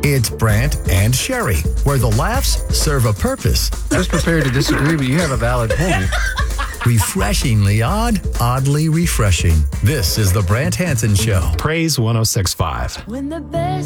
It's Brant and Sherry, where the laughs serve a purpose. I was prepared to disagree, but you have a valid point. Refreshingly odd, oddly refreshing. This is the Brant Hansen Show. Praise 106.5. When the best